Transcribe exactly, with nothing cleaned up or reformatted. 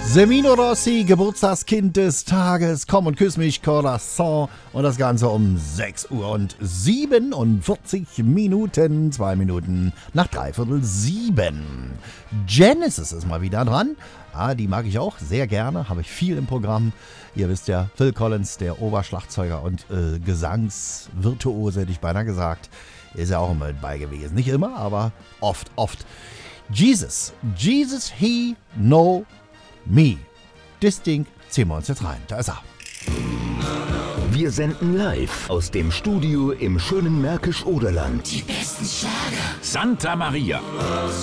Semino Rossi, Geburtstagskind des Tages. Komm und küss mich, Corazon. Und das Ganze um sechs Uhr und siebenundvierzig Minuten. Zwei Minuten nach dreiviertel sieben. Genesis ist mal wieder dran. Ah, die mag ich auch sehr gerne. Habe ich viel im Programm. Ihr wisst ja, Phil Collins, der Oberschlagzeuger und äh, Gesangsvirtuose, hätte ich beinahe gesagt, ist ja auch immer mit bei gewesen. Nicht immer, aber oft, oft. Jesus. Jesus, he know me. Das Ding ziehen wir uns jetzt rein. Da ist er. Wir senden live aus dem Studio im schönen Märkisch-Oderland. Die besten Schlager. Santa Maria.